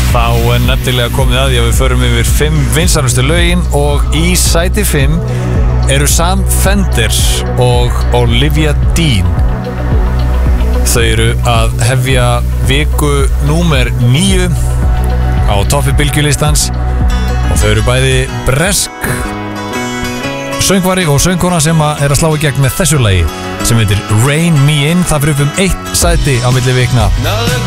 Þá er nefnilega komið að því að við förum yfir 5 vinsælustu lögin og í sæti 5 eru Sam Fender og Olivia Dean. Þau eru að hefja viku númer 9 á toppi bylgjulistans og þau eru bæði bresk söngvari og söngkona sem er að slá í gegn með þessu lagi sem heitir Rain Me In. Það fyrir upp 1 sæti á milli vikna.